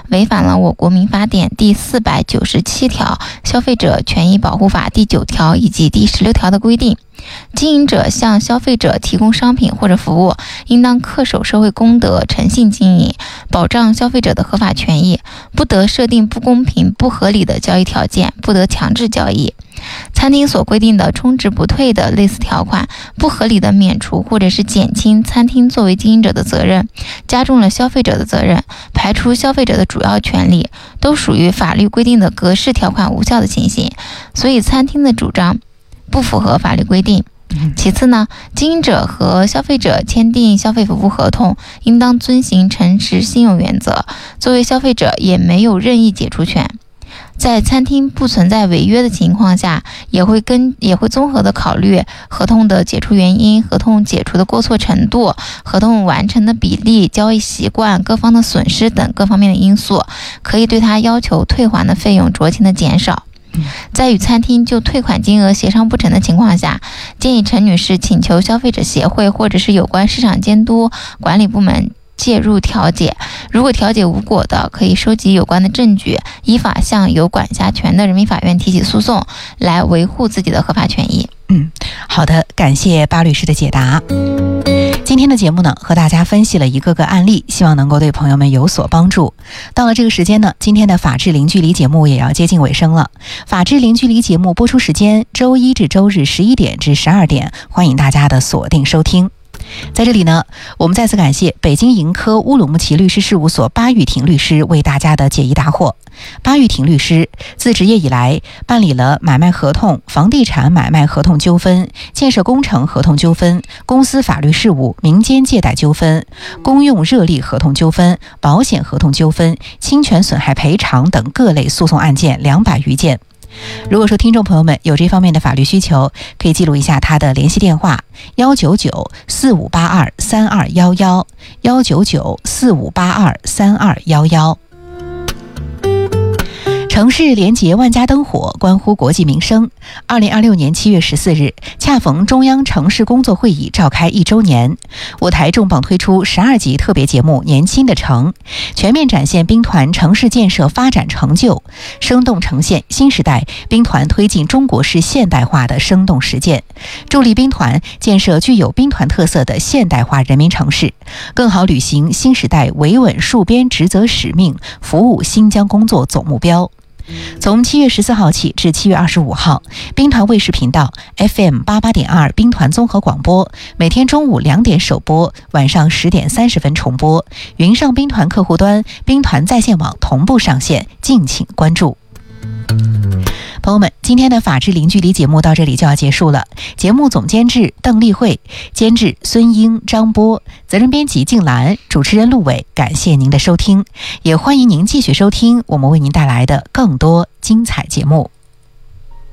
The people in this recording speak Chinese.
违反了我国民法典第497条、消费者权益保护法第9条以及第16条的规定。经营者向消费者提供商品或者服务，应当恪守社会公德，诚信经营，保障消费者的合法权益，不得设定不公平、不合理的交易条件，不得强制交易。餐厅所规定的充值不退的类似条款，不合理的免除或者是减轻餐厅作为经营者的责任，加重了消费者的责任，排除消费者的主要权利，都属于法律规定的格式条款无效的情形。所以餐厅的主张不符合法律规定。其次呢，经营者和消费者签订消费服务合同，应当遵循诚实信用原则，作为消费者也没有任意解除权。在餐厅不存在违约的情况下，也会综合的考虑合同的解除原因、合同解除的过错程度、合同完成的比例、交易习惯、各方的损失等各方面的因素，可以对他要求退还的费用酌情的减少。在与餐厅就退款金额协商不成的情况下，建议陈女士请求消费者协会或者是有关市场监督管理部门介入调解。如果调解无果的，可以收集有关的证据，依法向有管辖权的人民法院提起诉讼，来维护自己的合法权益。 好的，感谢巴律师的解答。今天的节目呢，和大家分析了一个个案例，希望能够对朋友们有所帮助。到了这个时间呢，今天的法治零距离节目也要接近尾声了。法治零距离节目播出时间周一至周日11点至12点，欢迎大家的锁定收听。在这里呢，我们再次感谢北京盈科乌鲁木齐律师事务所巴玉婷律师为大家的解疑答惑。巴玉婷律师自执业以来，办理了买卖合同、房地产买卖合同纠纷、建设工程合同纠纷、公司法律事务、民间借贷纠纷、公用热力合同纠纷、保险合同纠纷、侵权损害赔偿等各类诉讼案件200余件。如果说听众朋友们有这方面的法律需求，可以记录一下他的联系电话199-4582-3211 199-4582-3211。城市廉洁万家灯火，关乎国计民生。2026年7月14日，恰逢中央城市工作会议召开1周年，我台重磅推出12集特别节目《年轻的城》，全面展现兵团城市建设发展成就，生动呈现新时代兵团推进中国式现代化的生动实践，助力兵团建设具有兵团特色的现代化人民城市，更好履行新时代维稳戍边职责使命，服务新疆工作总目标。从7月14号起至7月25号，兵团卫视频道 FM88.2 兵团综合广播，每天中午2点首播，晚上10点30分重播。云上兵团客户端、兵团在线网同步上线，敬请关注。朋友们，今天的法治零距离节目到这里就要结束了。节目总监制邓丽慧，监制孙英、张波，责任编辑静兰，主持人陆伟。感谢您的收听，也欢迎您继续收听我们为您带来的更多精彩节目。